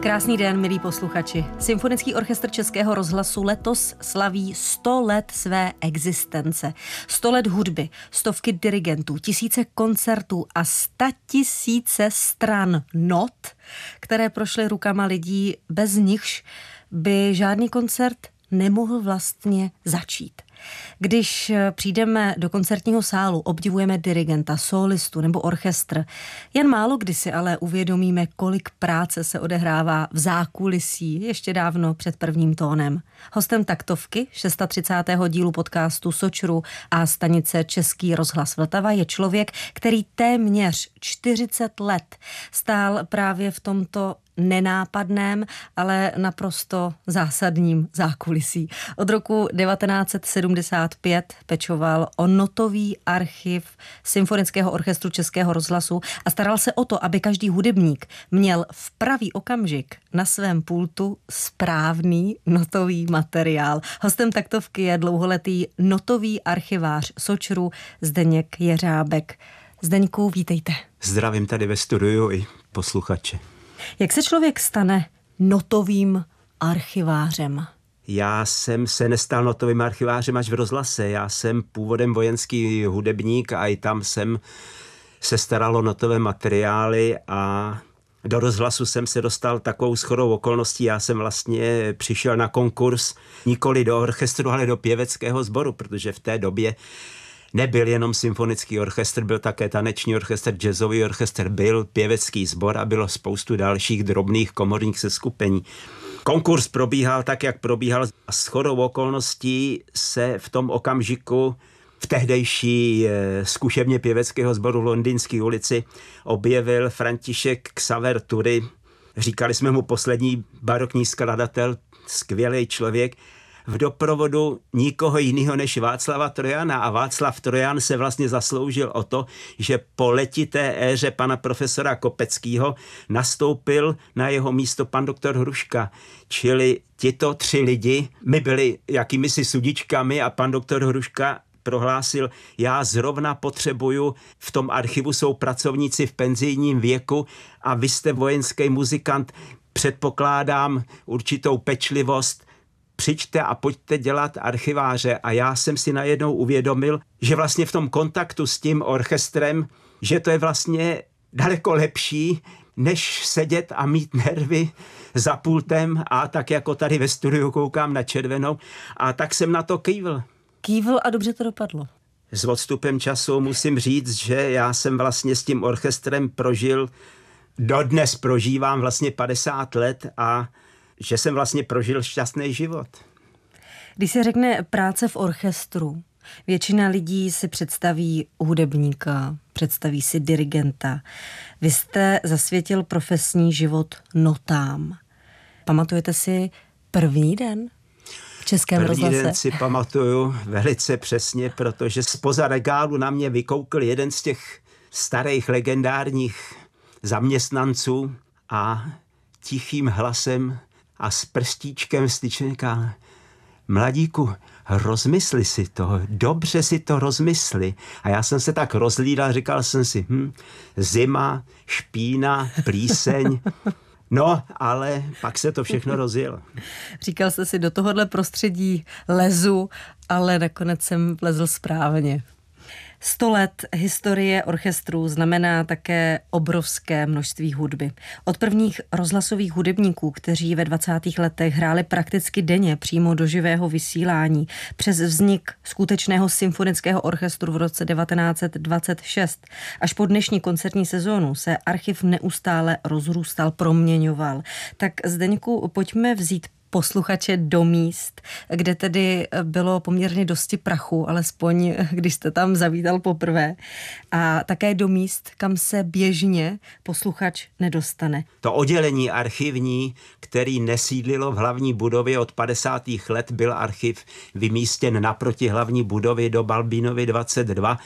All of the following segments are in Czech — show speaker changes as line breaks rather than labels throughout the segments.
Krásný den, milí posluchači. Symfonický orchestr Českého rozhlasu letos slaví 100 let své existence. 100 let hudby, stovky dirigentů, tisíce koncertů a 100 000 stran not, které prošly rukama lidí, bez nichž by žádný koncert nemohl vlastně začít. Když přijdeme do koncertního sálu, obdivujeme dirigenta, solistu nebo orchestr, jen málo kdy si ale uvědomíme, kolik práce se odehrává v zákulisí ještě dávno před prvním tónem. Hostem taktovky 630. dílu podcastu Sočru a stanice Český rozhlas Vltava je člověk, který téměř 40 let stál právě v tomto nenápadném, ale naprosto zásadním zákulisí. Od roku 1975 pečoval o notový archiv Symfonického orchestru Českého rozhlasu a staral se o to, aby každý hudebník měl v pravý okamžik na svém pultu správný notový materiál. Hostem taktovky je dlouholetý notový archivář Sočru Zdeněk Jeřábek. Zdeňku, vítejte.
Zdravím tady ve studiu i posluchače.
Jak se člověk stane notovým archivářem?
Já jsem se nestal notovým archivářem až v rozhlase. Já jsem původem vojenský hudebník a i tam jsem se staral o notové materiály a do rozhlasu jsem se dostal takovou shodou okolností. Já jsem vlastně přišel na konkurs nikoli do orchestru, ale do pěveckého sboru, protože v té době nebyl jenom symfonický orchestr, byl také taneční orchestr, jazzový orchestr, byl pěvecký sbor a bylo spoustu dalších drobných komorních seskupení. Konkurs probíhal tak, jak probíhal a shodou okolností se v tom okamžiku v tehdejší zkušebně pěveckého sboru v Londýnské ulici objevil František Xaver Tury. Říkali jsme mu poslední barokní skladatel, skvělý člověk, v doprovodu nikoho jiného než Václava Trojana. A Václav Trojan se vlastně zasloužil o to, že po letité éře pana profesora Kopeckého nastoupil na jeho místo pan doktor Hruška. Čili tito 3 lidi, my byli jakýmisi sudičkami a pan doktor Hruška prohlásil, já zrovna potřebuju, v tom archivu jsou pracovníci v penzijním věku a vy jste vojenský muzikant, předpokládám určitou pečlivost, přijďte a pojďte dělat archiváře. A já jsem si najednou uvědomil, že vlastně v tom kontaktu s tím orchestrem, že to je vlastně daleko lepší, než sedět a mít nervy za pultem a tak jako tady ve studiu koukám na červenou. A tak jsem na to kývl.
Kývl a dobře to dopadlo.
S odstupem času musím říct, že já jsem vlastně s tím orchestrem prožil, dodnes prožívám vlastně 50 let a že jsem vlastně prožil šťastný život.
Když se řekne práce v orchestru, většina lidí si představí hudebníka, představí si dirigenta. Vy jste zasvětil profesní život notám. Pamatujete si první den v Českém rozhlase?
První den si pamatuju velice přesně, protože zpoza regálu na mě vykoukl jeden z těch starých legendárních zaměstnanců a tichým hlasem a s prstíčkem styčenka: mladíku, rozmysli si to, dobře si to rozmysli. A já jsem se tak rozlídal, říkal jsem si, zima, špína, plíseň. No, ale pak se to všechno rozjelo.
Říkal jste si, do tohohle prostředí lezu, ale nakonec jsem vlezl správně. 100 let historie orchestrů znamená také obrovské množství hudby. Od prvních rozhlasových hudebníků, kteří ve 20. letech hráli prakticky denně přímo do živého vysílání, přes vznik skutečného symfonického orchestru v roce 1926, až po dnešní koncertní sezónu se archiv neustále rozrůstal, proměňoval. Tak Zdeňku, pojďme vzít posluchače do míst, kde tedy bylo poměrně dosti prachu, alespoň když jste tam zavítal poprvé, a také do míst, kam se běžně posluchač nedostane.
To oddělení archivní, který nesídlilo v hlavní budově od 50. let, byl archiv vymístěn naproti hlavní budovy do Balbínovy 22,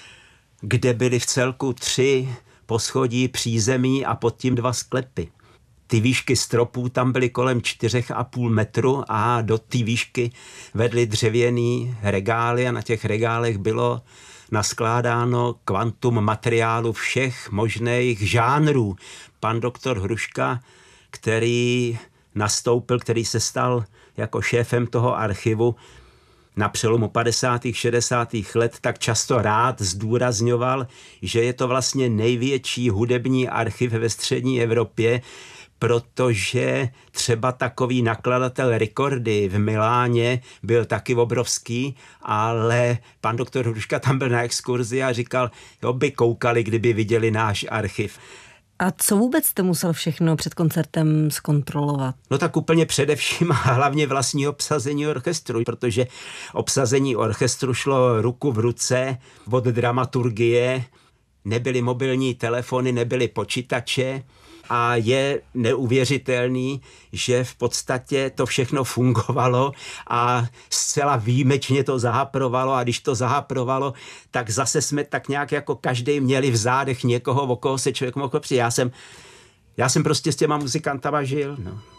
kde byly v celku 3 poschodí, přízemí a pod tím 2 sklepy. Ty výšky stropů tam byly kolem 4,5 metru a do té výšky vedly dřevěný regály a na těch regálech bylo naskládáno kvantum materiálu všech možných žánrů. Pan doktor Hruška, který nastoupil, který se stal jako šéfem toho archivu na přelomu 50. 60. let, tak často rád zdůrazňoval, že je to vlastně největší hudební archiv ve střední Evropě, protože třeba takový nakladatel Ricordi v Miláně byl taky obrovský, ale pan doktor Hruška tam byl na exkurzi a říkal, jo, by koukali, kdyby viděli náš archiv.
A co vůbec jste musel všechno před koncertem zkontrolovat?
No tak úplně především a hlavně vlastní obsazení orchestru, protože obsazení orchestru šlo ruku v ruce od dramaturgie, nebyly mobilní telefony, nebyly počítače a je neuvěřitelný, že v podstatě to všechno fungovalo a zcela výjimečně to zahaprovalo a když to zahaprovalo, tak zase jsme tak nějak jako každý měli v zádech někoho, o koho se člověk mohl přijít. Já jsem prostě s těma muzikantama žil, no.